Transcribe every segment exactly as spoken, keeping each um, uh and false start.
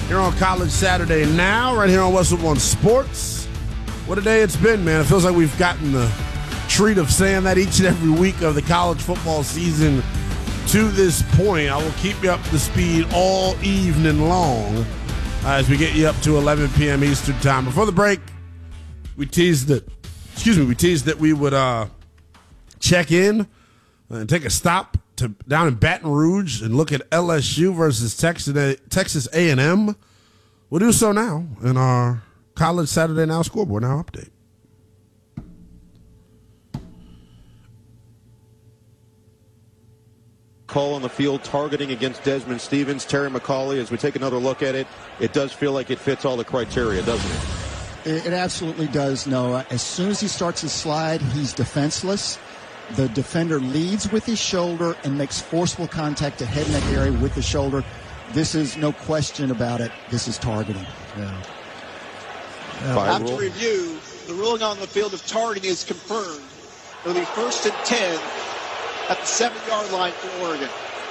Here on College Saturday Now, right here on Westwood One Sports. What a day it's been, man. It feels like we've gotten the treat of saying that each and every week of the college football season to this point. I will keep you up to speed all evening long uh, as we get you up to eleven p.m. Eastern time. Before the break, we teased that, excuse me, we teased that we would uh, check in and take a stop to down in Baton Rouge and look at L S U versus Texas Texas A and M. We'll do so now in our College Saturday Now Scoreboard Now update. Call on the field targeting against Desmond Stevens, Terry McCauley. As we take another look at it, it does feel like it fits all the criteria, doesn't it? It absolutely does, Noah. As soon as he starts his slide, he's defenseless. The defender leads with his shoulder and makes forceful contact to head and neck area with the shoulder. This is no question about it. This is targeting. Yeah. Yeah. After review, the ruling on the field of targeting is confirmed. It'll be first and ten at the seven-yard line for Oregon.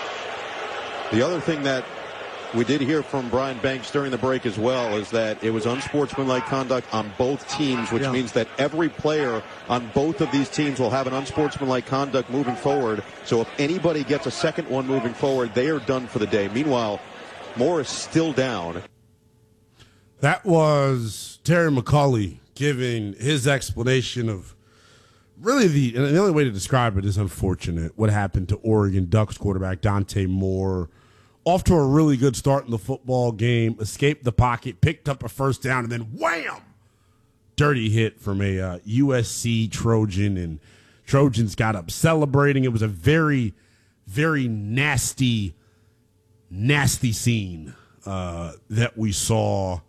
The other thing that we did hear from Brian Banks during the break as well is that it was unsportsmanlike conduct on both teams, which yeah. means that every player on both of these teams will have an unsportsmanlike conduct moving forward. So if anybody gets a second one moving forward, they are done for the day. Meanwhile, Moore is still down. That was Terry McCauley giving his explanation of really the, and the only way to describe it is unfortunate, what happened to Oregon Ducks quarterback Dante Moore. Off to a really good start in the football game, escaped the pocket, picked up a first down, and then wham! Dirty hit from a uh, U S C Trojan, and Trojans got up celebrating. It was a very, very nasty, nasty scene uh, that we saw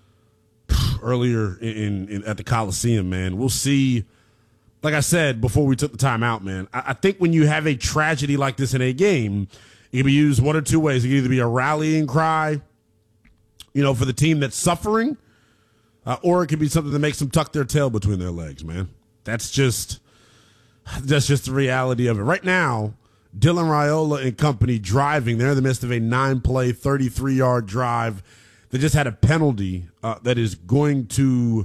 earlier in, in at the Coliseum, man. We'll see. Like I said before we took the time out, man, I, I think when you have a tragedy like this in a game, it can be used one or two ways. It can either be a rallying cry, you know, for the team that's suffering, uh, or it could be something that makes them tuck their tail between their legs, man. That's just that's just the reality of it. Right now, Dylan Raiola and company driving. They're in the midst of a nine-play, thirty-three-yard drive. They just had a penalty uh, that is going to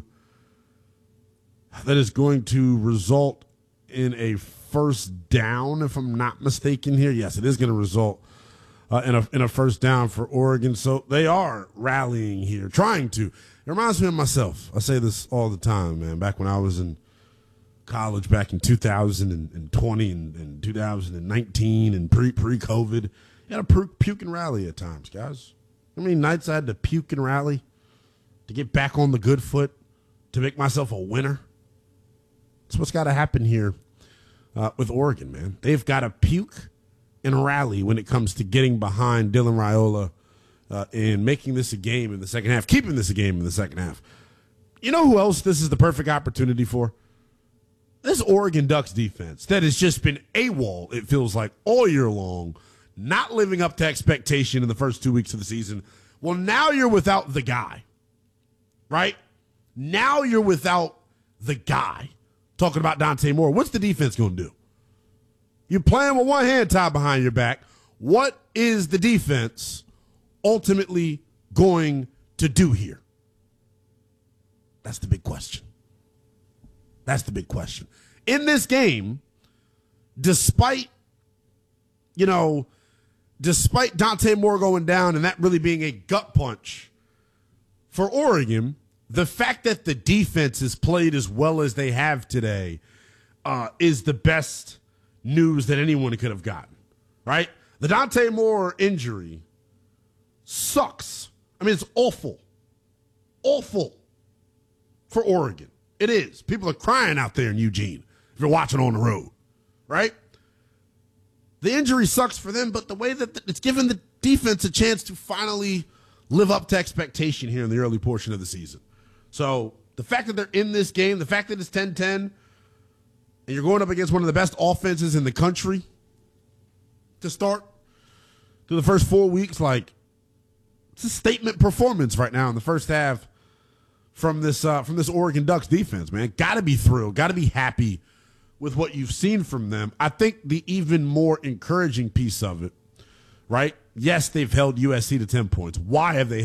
that is going to result in a first down, if I'm not mistaken here. Yes, it is going to result uh, in a in a first down for Oregon. So they are rallying here, trying to. It reminds me of myself. I say this all the time, man. Back when I was in college, back in two thousand twenty and, and two thousand nineteen and pre pre COVID, you had to puke and rally at times, guys. How many nights I had to puke and rally to get back on the good foot, to make myself a winner? That's what's got to happen here uh, with Oregon, man. They've got to puke and rally when it comes to getting behind Dylan Raiola uh, and making this a game in the second half, keeping this a game in the second half. You know who else this is the perfect opportunity for? This Oregon Ducks defense that has just been AWOL, it feels like, all year long, not living up to expectation in the first two weeks of the season. Well, now you're without the guy, right? Now you're without the guy. Talking about Dante Moore. What's the defense going to do? You're playing with one hand tied behind your back. What is the defense ultimately going to do here? That's the big question. That's the big question. In this game, despite, you know, despite Dante Moore going down and that really being a gut punch for Oregon, the fact that the defense has played as well as they have today uh, is the best news that anyone could have gotten, right? The Dante Moore injury sucks. I mean, it's awful. Awful for Oregon. It is. People are crying out there in Eugene if you're watching on the road, right? The injury sucks for them, but the way that it's given the defense a chance to finally live up to expectation here in the early portion of the season. So the fact that they're in this game, the fact that it's ten ten, and you're going up against one of the best offenses in the country to start through the first four weeks, like, it's a statement performance right now in the first half from this uh, from this Oregon Ducks defense, man. Got to be thrilled, got to be happy with what you've seen from them. I think the even more encouraging piece of it, right? Yes, they've held U S C to ten points. Why have they